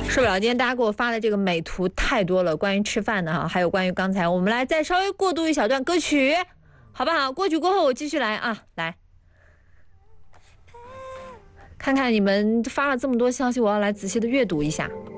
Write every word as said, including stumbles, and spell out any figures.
受不了，今天大家给我发的这个美图太多了，关于吃饭的哈，还有关于刚才，我们来再稍微过渡一小段歌曲，好不好？过去过后我继续来啊，来看看你们发了这么多消息，我要来仔细的阅读一下。